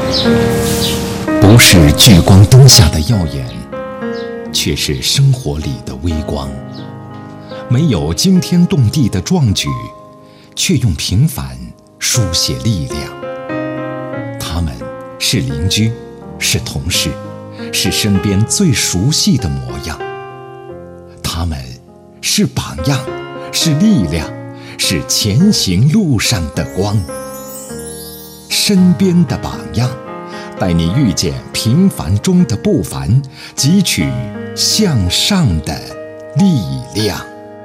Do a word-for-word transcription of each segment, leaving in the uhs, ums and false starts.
不是聚光灯下的耀眼，却是生活里的微光。没有惊天动地的壮举，却用平凡书写力量。他们是邻居，是同事，是身边最熟悉的模样。他们是榜样，是力量，是前行路上的光。身边的榜样，带你遇见平凡中的不凡，汲取向上的力量。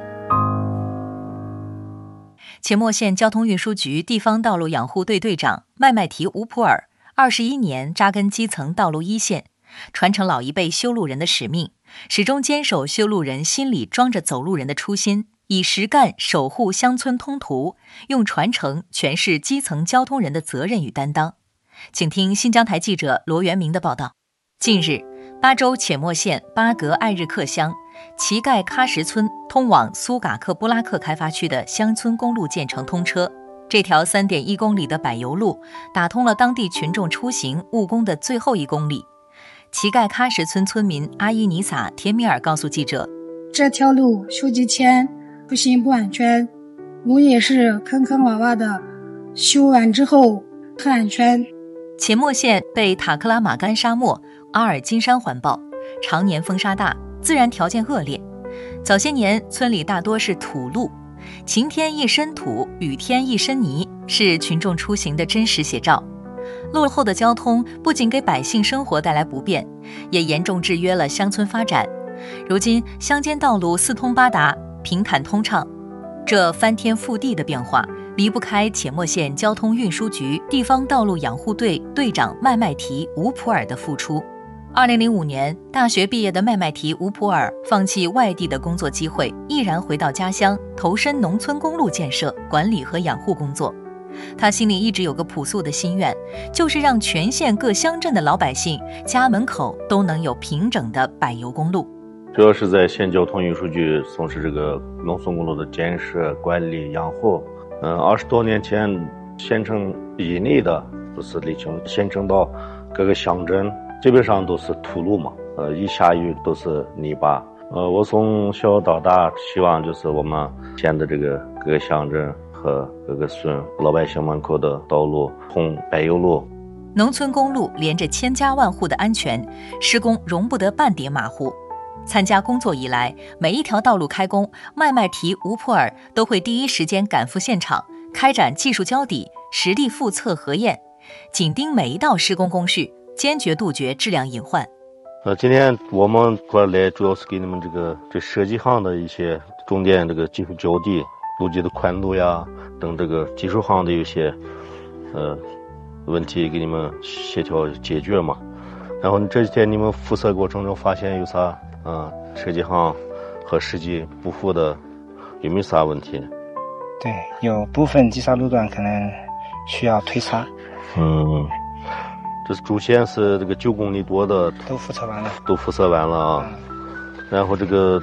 阡陌县交通运输局地方道路养护队队长麦麦提吴普尔，二十一年扎根基层道路一线，传承老一辈修路人的使命，始终坚守修路人心里装着走路人的初心，以实干守护乡村通途，用传承诠释基层交通人的责任与担当。请听新疆台记者罗元明的报道。近日，巴州阡陌县巴格艾日克乡旗盖喀什村通往苏嘎克布拉克开发区的乡村公路建成通车。这条 三点一公里的柏油路打通了当地群众出行务工的最后一公里。旗盖喀什村村民阿依尼撒田米尔告诉记者， 这条路修几天出行不安全，路也是坑坑洼洼的，修完之后很安全。 阡陌县被塔克拉玛干沙漠、阿尔金山环抱，常年风沙大，自然条件恶劣。早些年村里大多是土路，晴天一身土，雨天一身泥，是群众出行的真实写照。落后的交通不仅给百姓生活带来不便，也严重制约了乡村发展。如今乡间道路四通八达，平坦通畅，这翻天覆地的变化离不开阡陌县交通运输局地方道路养护队队长麦麦提吴普尔的付出。二零零五年，大学毕业的麦麦提吴普尔放弃外地的工作机会，毅然回到家乡，投身农村公路建设、管理和养护工作。他心里一直有个朴素的心愿，就是让全县各乡镇的老百姓家门口都能有平整的柏油公路。 主要是在县交通运输局从事这个农村公路的建设、管理、养护。嗯，二十多年前，县城以内的就是沥青，县城到各个乡镇，基本上都是土路嘛。呃，一下雨都是泥巴。呃，我从小到大，希望就是我们县的这个各个乡镇和各个村老百姓门口的道路通柏油路。 农村公路连着千家万户的安全，施工容不得半点马虎。参加工作以来，每一条道路开工，麦麦提吴普尔都会第一时间赶赴现场，开展技术交底、实地复测核验，紧盯每一道施工工序，坚决杜绝质量隐患。 呃，今天我们过来主要是给你们这个这设计上的一些重点这个技术交底，路基的宽度呀等这个技术上的一些呃问题给你们协调解决嘛。然后这几天你们复测过程中发现有啥啊、呃、设计上和实际不符的，有没有啥问题？ 对，有部分机刹路段可能需要推擦。 嗯，这主线是这个九公里多的都复测完了， 都复测完了啊。然后这个